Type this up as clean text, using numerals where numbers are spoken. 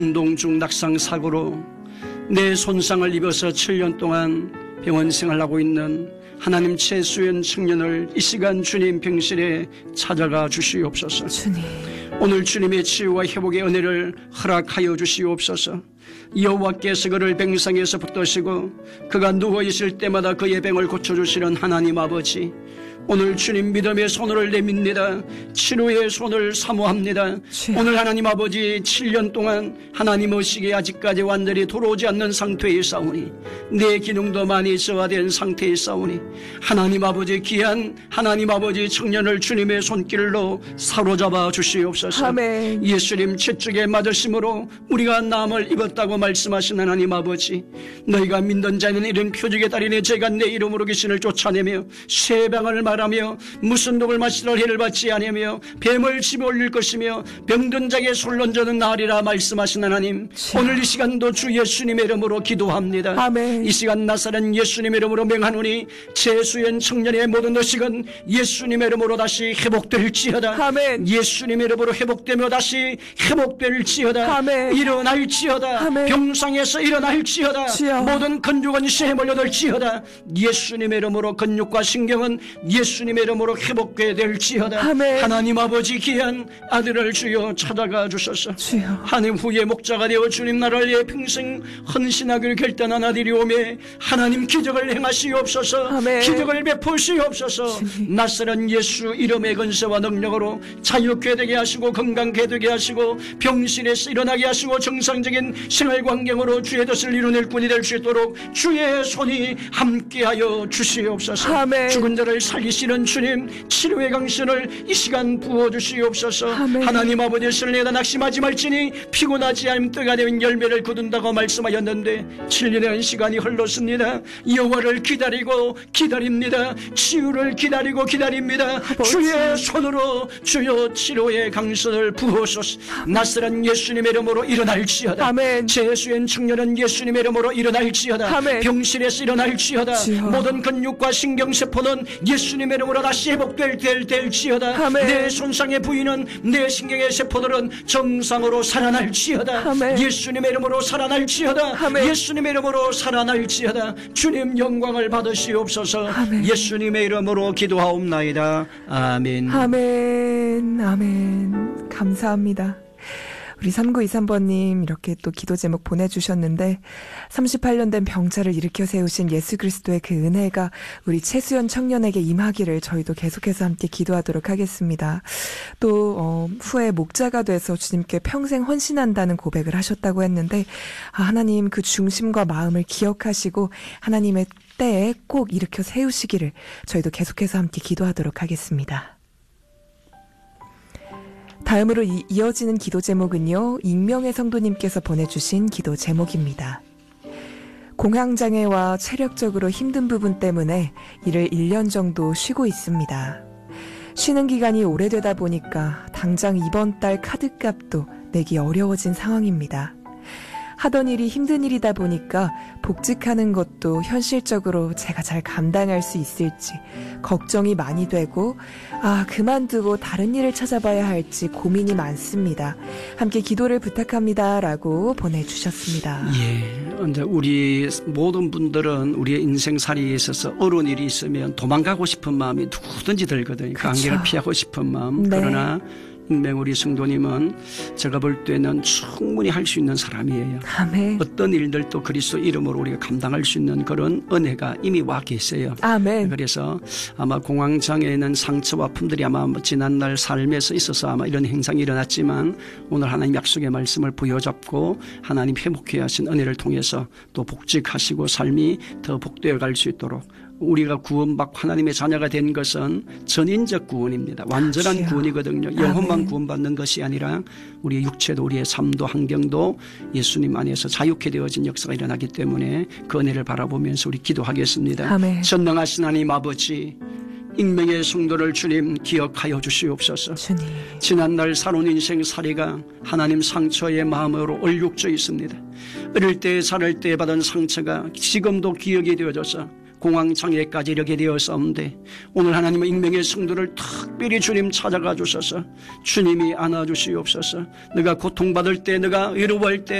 운동 중 낙상 사고로 내 손상을 입어서 7년 동안 병원 생활하고 있는 하나님 최수연 청년을 이 시간 주님 병실에 찾아가 주시옵소서. 주님. 오늘 주님의 치유와 회복의 은혜를 허락하여 주시옵소서. 여호와께서 그를 병상에서 붙드시고 그가 누워있을 때마다 그의 병을 고쳐주시는 하나님 아버지, 오늘 주님 믿음의 손을 내밉니다. 치료의 손을 사모합니다. 오늘 하나님 아버지 7년 동안 하나님 의식이 아직까지 완전히 돌아오지 않는 상태에 싸우니, 내 기능도 많이 저하된 상태에 싸우니, 하나님 아버지 귀한 하나님 아버지 청년을 주님의 손길로 사로잡아 주시옵소서. 아멘. 예수님 채찍에 맞으심으로 우리가 남을 입었다고 말씀하신 하나님 아버지, 너희가 믿는 자는 이런 표적의 달인의 제가 내 이름으로 귀신을 쫓아내며 쇠방을 말하며 무슨 독을 마시라 해를 받지 아니하며 뱀을 집어 올릴 것이며 병든 자에게 손 얹어는 나으리라 말씀하신 하나님, 오늘 이 시간도 주 예수님의 이름으로 기도합니다. 아멘. 이 시간 나사렛 예수님의 이름으로 명하노니 최수연 청년의 모든 의식은 예수님의 이름으로 다시 회복될지어다. 아멘. 예수님의 이름으로 회복되며 다시 회복될지어다. 아멘. 일어날지어다. 아멘. 병상에서 일어날지어다. 주여. 모든 근육은 쇠에 몰려들지어다. 예수님의 이름으로 근육과 신경은 예수님의 이름으로 회복되게 될지어다. 아멘. 하나님 아버지 귀한 아들을 주여 찾아가 주소서. 주여. 하나님 후에 목자가 되어 주님 나라를 위해 평생 헌신하기를 결단한 아들이 오매 하나님 기적을 행하시옵소서. 아멘. 기적을 베푸시옵소서. 낯설은 예수 이름의 근세와 능력으로 자유케 되게 하시고 건강케 되게 하시고 병실에서 일어나게 하시고 정상적인 생활 환경으로 주의 뜻을 이루낼 뿐이 될 수 있도록 주의 손이 함께하여 주시옵소서. 아멘. 죽은 자를 살리시는 주님, 치료의 강신을 이 시간 부어주시옵소서. 아멘. 하나님 아버지 신뢰다 낙심하지 말지니 피곤하지 않으면 때가 되면 열매를 거둔다고 말씀하였는데 7년의 시간이 흘렀습니다. 여호와를 기다리고 기다립니다. 치유를 기다리고 기다립니다. 아버지. 주의 손으로 주여 치료의 강선을 부어소서. 낯설은 예수님의 이름으로 일어날지어다. 아멘. 재수연 청년은 예수님의 이름으로 일어날지어다. 아멘. 병실에서 일어날지어다. 주여. 모든 근육과 신경세포는 예수님의 이름으로 다시 회복될지어다. 아멘. 내 손상의 부위는 내 신경의 세포들은 정상으로 살아날지어다. 아멘. 예수님의 이름으로 살아날지어다. 아멘. 예수님의 이름으로 살아날지어다. 주님 영광을 받으시옵소서. 아멘. 예수님의 이름으로 기도하옵나이다. 아멘. 아멘. 아멘. 감사합니다. 우리 3923번님 이렇게 또 기도 제목 보내주셨는데 38년 된 병자를 일으켜 세우신 예수 그리스도의 그 은혜가 우리 최수연 청년에게 임하기를 저희도 계속해서 함께 기도하도록 하겠습니다. 또 후에 목자가 돼서 주님께 평생 헌신한다는 고백을 하셨다고 했는데 하나님 그 중심과 마음을 기억하시고 하나님의 때에 꼭 일으켜 세우시기를 저희도 계속해서 함께 기도하도록 하겠습니다. 다음으로 이어지는 기도 제목은요, 익명의 성도님께서 보내주신 기도 제목입니다. 공황장애와 체력적으로 힘든 부분 때문에 이를 1년 정도 쉬고 있습니다. 쉬는 기간이 오래되다 보니까 당장 이번 달 카드값도 내기 어려워진 상황입니다. 하던 일이 힘든 일이다 보니까 복직하는 것도 현실적으로 제가 잘 감당할 수 있을지 걱정이 많이 되고 그만두고 다른 일을 찾아봐야 할지 고민이 많습니다. 함께 기도를 부탁합니다. 라고 보내주셨습니다. 예, 이제 우리 모든 분들은 우리의 인생살이에 있어서 어려운 일이 있으면 도망가고 싶은 마음이 누구든지 들거든요. 그 안개를 피하고 싶은 마음. 네. 그러나 익명 우리 성도님은 제가 볼 때는 충분히 할 수 있는 사람이에요. 아멘. 어떤 일들도 그리스도 이름으로 우리가 감당할 수 있는 그런 은혜가 이미 와 계세요. 아멘. 그래서 아마 공황장애에는 상처와 아픔들이 아마 지난날 삶에서 있어서 아마 이런 행상이 일어났지만 오늘 하나님 약속의 말씀을 부여잡고 하나님 회복해 하신 은혜를 통해서 또 복직하시고 삶이 더 복되어 갈 수 있도록 우리가 구원받고 하나님의 자녀가 된 것은 전인적 구원입니다. 완전한 구원이거든요. 영혼만 구원받는 것이 아니라 우리의 육체도 우리의 삶도 환경도 예수님 안에서 자유케 되어진 역사가 일어나기 때문에 그 은혜를 바라보면서 우리 기도하겠습니다. 아멘. 전능하신 하나님 아버지, 익명의 성도를 주님 기억하여 주시옵소서. 주님. 지난날 살아온 인생 살이가 하나님 상처의 마음으로 얼룩져 있습니다. 어릴 때 살을 때 받은 상처가 지금도 기억이 되어져서 공황장애까지 이르게 되었사온데 오늘 하나님의 익명의 성도를 특별히 주님 찾아가 주셔서 주님이 안아주시옵소서. 내가 고통받을 때, 내가 외로워할 때,